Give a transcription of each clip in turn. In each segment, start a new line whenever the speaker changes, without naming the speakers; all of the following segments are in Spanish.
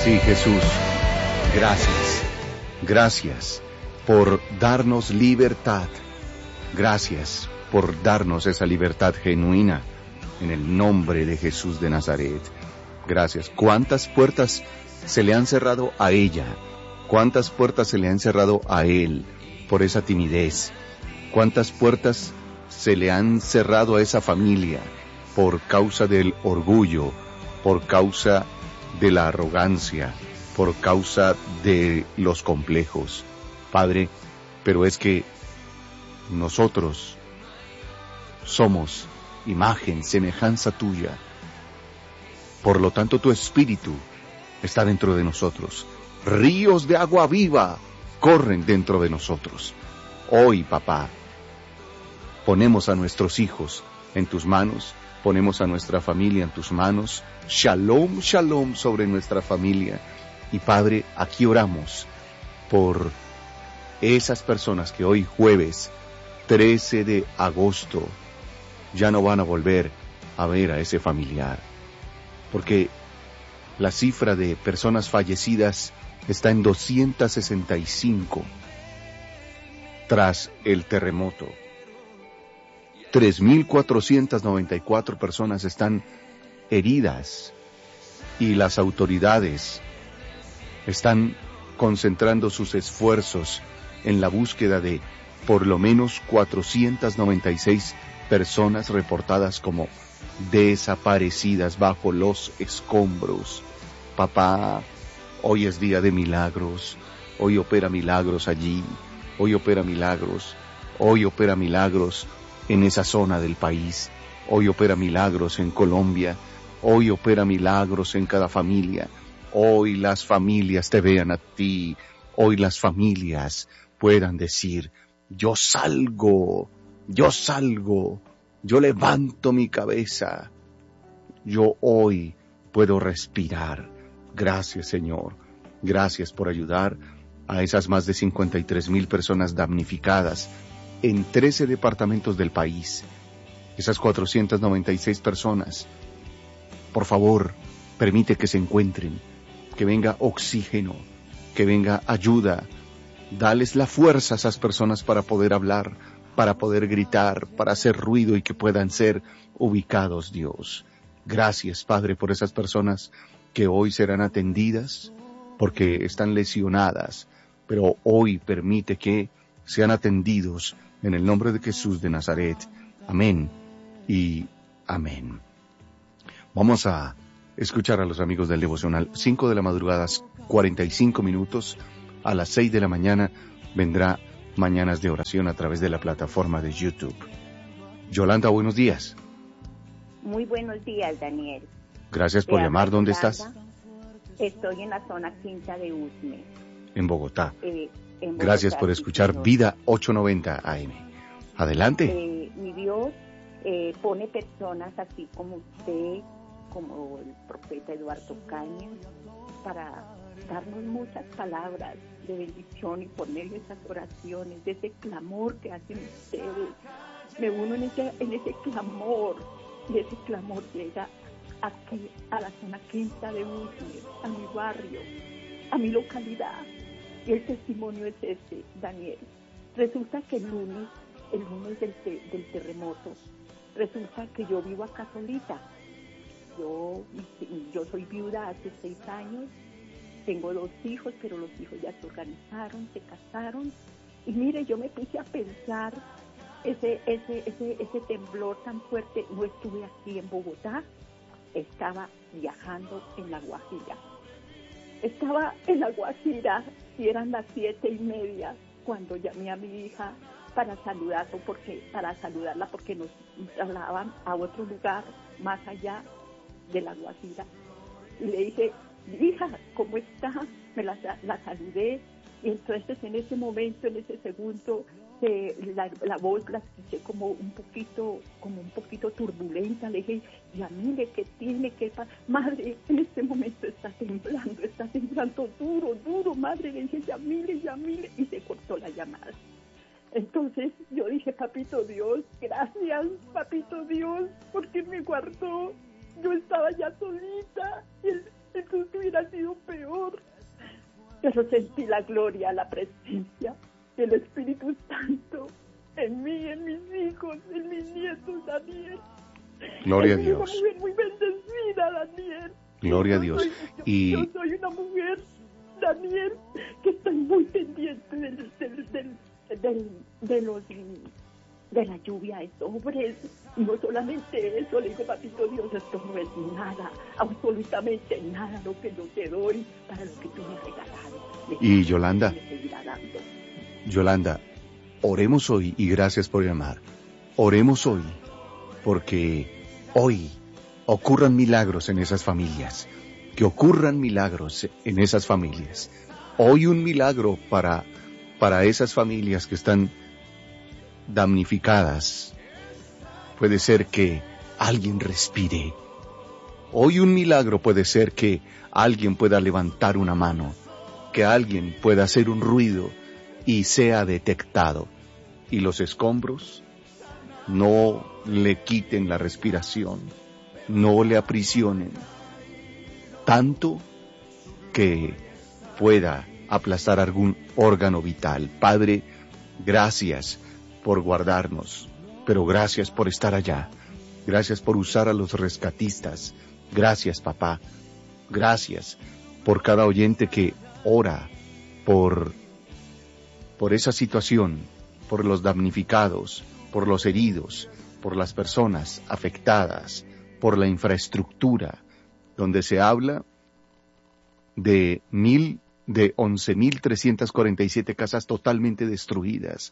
Sí, Jesús, gracias. Gracias por darnos libertad. Gracias por darnos esa libertad genuina en el nombre de Jesús de Nazaret. Gracias. ¿Cuántas puertas se le han cerrado a ella? ¿Cuántas puertas se le han cerrado a él por esa timidez? ¿Cuántas puertas se le han cerrado a esa familia por causa del orgullo, por causa de la arrogancia, por causa de los complejos? Padre, pero es que nosotros somos imagen, semejanza tuya. Por lo tanto, tu espíritu está dentro de nosotros. Ríos de agua viva corren dentro de nosotros. Hoy, papá, ponemos a nuestros hijos en tus manos, ponemos a nuestra familia en tus manos. Shalom, shalom sobre nuestra familia. Y Padre, aquí oramos por esas personas que hoy jueves 13 de agosto ya no van a volver a ver a ese familiar, porque la cifra de personas fallecidas está en 265 tras el terremoto. 3.494 personas están heridas y las autoridades están concentrando sus esfuerzos en la búsqueda de por lo menos 496 personas reportadas como desaparecidas bajo los escombros. Papá, hoy es día de milagros, hoy opera milagros allí, hoy opera milagros, hoy opera milagros en esa zona del país, hoy opera milagros en Colombia, hoy opera milagros en cada familia, hoy las familias te vean a ti, hoy las familias puedan decir, yo salgo, yo levanto mi cabeza, yo hoy puedo respirar. Gracias, Señor. Gracias por ayudar a esas más de 53,000 personas damnificadas en 13 departamentos del país. Esas 496 personas, por favor, permite que se encuentren, que venga oxígeno, que venga ayuda. Dales la fuerza a esas personas para poder hablar, para poder gritar, para hacer ruido y que puedan ser ubicados, Dios. Gracias, Padre, por esas personas que hoy serán atendidas porque están lesionadas, pero hoy permite que sean atendidos en el nombre de Jesús de Nazaret. Amén y amén. Vamos a escuchar a los amigos del devocional. 5 de la madrugada, 45 minutos. A las 6 de la mañana vendrá Mañanas de Oración a través de la plataforma de YouTube. Yolanda, buenos días.
Muy buenos días, Daniel.
Gracias por llamar. ¿Dónde estás?
Estoy en la zona quinta de Usme.
En Bogotá.
En Bogotá.
Gracias por escuchar
señor.
Vida 890 AM. Adelante.
Mi Dios pone personas así como usted, como el profeta Eduardo Cañas, para darnos muchas palabras de bendición y poner esas oraciones, de ese clamor que hacen ustedes. Me uno en ese clamor, y ese clamor llega aquí a la zona quinta de Usme, a mi barrio, a mi localidad. Y el testimonio es este, Daniel. Resulta que el lunes del terremoto, resulta que yo vivo acá solita. Yo soy viuda hace 6 años, tengo 2 hijos, pero los hijos ya se organizaron, se casaron. Y mire, yo me puse a pensar, ese temblor tan fuerte, no estuve aquí en Bogotá, estaba viajando en La Guajira. Estaba en La Guajira y eran las 7:30 cuando llamé a mi hija para saludarla porque nos trasladaban a otro lugar más allá de La Guajira. Y le dije, hija, ¿cómo está? La saludé, y entonces en ese momento, en ese segundo, la voz la escuché como un poquito turbulenta. Le dije, Yamile, ¿qué tiene? ¿Qué pasa? Madre, en este momento está temblando duro, madre. Le dije, Yamile, y se cortó la llamada. Entonces yo dije, papito Dios, gracias, papito Dios, porque me guardó. Yo estaba ya solita, y entonces hubiera sido peor. Pero sentí la gloria, la presencia del Espíritu Santo en mí, en mis hijos, en mis nietos, Daniel.
Gloria a
Soy una
Dios.
mujer muy bendecida, Daniel.
Gloria a Dios.
Yo soy una mujer, Daniel, que estoy muy pendiente de la lluvia de sobres. Y no solamente eso, le digo, papito Dios, esto no es nada, absolutamente nada lo que yo te doy para lo que tú me has regalado.
Y Yolanda,
Me seguirá dando.
Yolanda, oremos hoy, y gracias por llamar. Oremos hoy, porque hoy ocurran milagros en esas familias. Que ocurran milagros en esas familias. Hoy un milagro para esas familias que están damnificadas. Puede ser que alguien respire. Hoy un milagro puede ser que alguien pueda levantar una mano, que alguien pueda hacer un ruido y sea detectado. Y los escombros no le quiten la respiración, no le aprisionen, tanto que pueda aplastar algún órgano vital. Padre, gracias por guardarnos, pero gracias por estar allá. Gracias por usar a los rescatistas. Gracias, papá. Gracias por cada oyente que ora por esa situación, por los damnificados, por los heridos, por las personas afectadas, por la infraestructura, donde se habla de 11.347 casas totalmente destruidas,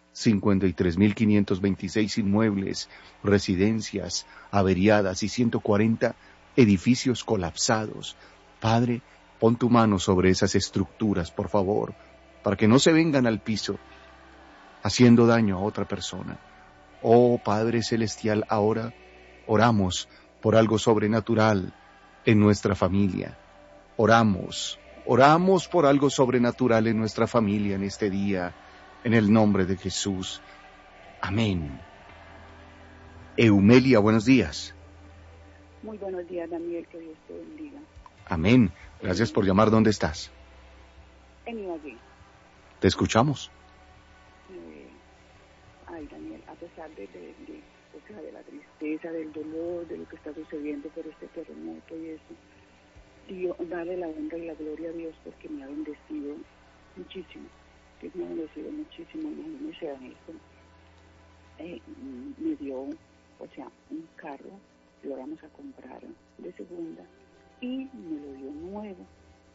53.526 inmuebles, residencias averiadas y 140 edificios colapsados. Padre, pon tu mano sobre esas estructuras, por favor, para que no se vengan al piso, haciendo daño a otra persona. Oh Padre Celestial, ahora oramos por algo sobrenatural en nuestra familia. Oramos por algo sobrenatural en nuestra familia en este día, en el nombre de Jesús. Amén. Eumelia, buenos días.
Muy buenos días, Daniel, que Dios te bendiga.
Amén. Gracias por llamar. ¿Dónde estás?
En Ibagué.
Te escuchamos.
Ay, Daniel, a pesar de la tristeza, del dolor, de lo que está sucediendo por este terremoto y eso, Dios, darle la honra y la gloria a Dios porque me ha bendecido muchísimo. Dios me ha bendecido muchísimo. Imagínese, Daniel, me dio, un carro, lo vamos a comprar de segunda y me lo dio nuevo.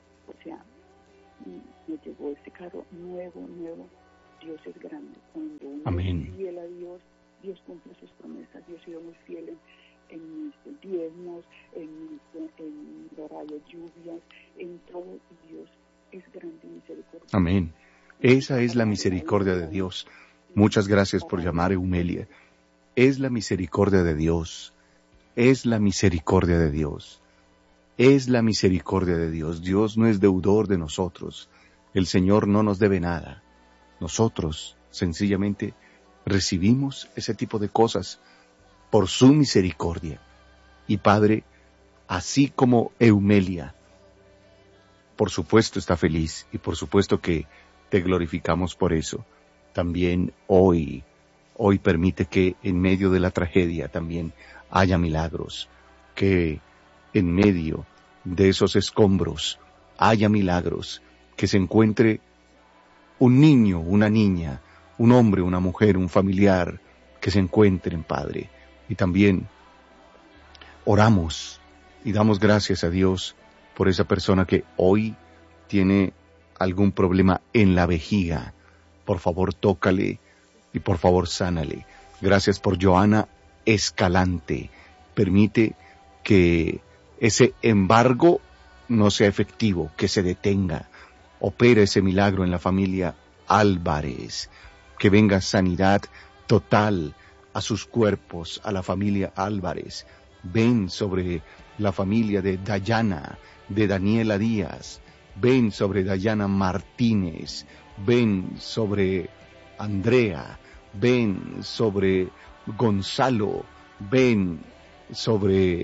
Me llegó este carro nuevo. Dios es grande. Cuando uno
Amén.
es fiel a Dios, Dios cumple sus promesas. Dios ha sido muy fiel en mis diezmos, en los rayos lluvias, en todo. Dios es grande y misericordioso.
Amén. Esa es la misericordia de Dios. Muchas gracias por llamar, Eumelia. Es la misericordia de Dios. Es la misericordia de Dios. Es la misericordia de Dios. Dios no es deudor de nosotros. El Señor no nos debe nada. Nosotros, sencillamente, recibimos ese tipo de cosas por su misericordia. Y Padre, así como Eumelia, por supuesto está feliz y por supuesto que te glorificamos por eso. También hoy permite que en medio de la tragedia también haya milagros, que en medio de esos escombros haya milagros, que se encuentre un niño, una niña, un hombre, una mujer, un familiar, que se encuentren, Padre. Y también oramos y damos gracias a Dios por esa persona que hoy tiene algún problema en la vejiga. Por favor, tócale y por favor, sánale. Gracias por Joana Escalante. Permite que ese embargo no sea efectivo, que se detenga. Opera ese milagro en la familia Álvarez. Que venga sanidad total a sus cuerpos, a la familia Álvarez. Ven sobre la familia de Dayana, de Daniela Díaz. Ven sobre Dayana Martínez. Ven sobre Andrea. Ven sobre Gonzalo. Ven sobre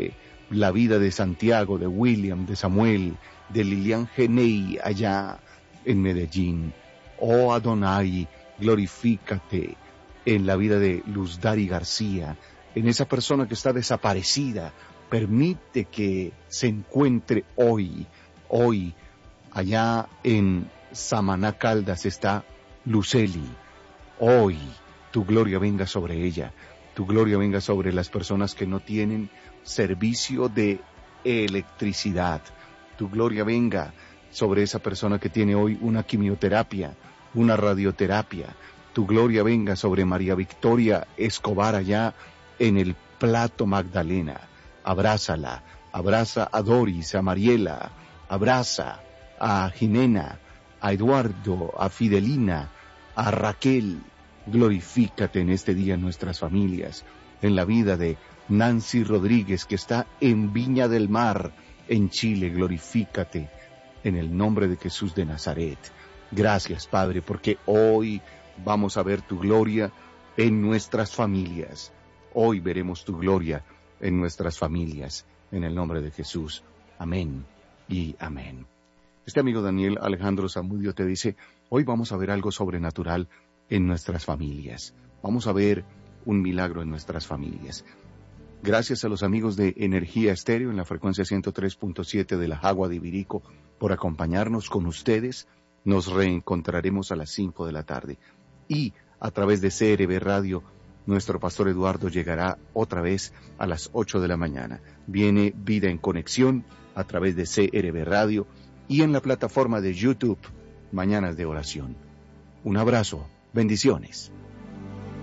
la vida de Santiago, de William, de Samuel, de Lilian Genei allá en Medellín. Oh Adonai, glorifícate en la vida de Luz Dari García, en esa persona que está desaparecida. Permite que se encuentre hoy. Allá en Samaná Caldas está Luceli. Hoy tu gloria venga sobre ella, tu gloria venga sobre las personas que no tienen servicio de electricidad. Tu gloria venga sobre esa persona que tiene hoy una quimioterapia, una radioterapia. Tu gloria venga sobre María Victoria Escobar allá en el Plato Magdalena. Abrázala, abraza a Doris, a Mariela, abraza a Jimena, a Eduardo, a Fidelina, a Raquel. Glorifícate en este día en nuestras familias, en la vida de Nancy Rodríguez, que está en Viña del Mar, en Chile. Glorifícate en el nombre de Jesús de Nazaret. Gracias, Padre, porque hoy vamos a ver tu gloria en nuestras familias. Hoy veremos tu gloria en nuestras familias, en el nombre de Jesús. Amén y amén. Este amigo Daniel Alejandro Zamudio te dice, hoy vamos a ver algo sobrenatural en nuestras familias. Vamos a ver un milagro en nuestras familias. Gracias a los amigos de Energía Estéreo en la frecuencia 103.7 de la Jagua de Ibirico por acompañarnos con ustedes. Nos reencontraremos a las 5 de la tarde. Y a través de CRB Radio, nuestro pastor Eduardo llegará otra vez a las 8 de la mañana. Viene Vida en Conexión a través de CRB Radio y en la plataforma de YouTube, Mañanas de Oración. Un abrazo, bendiciones.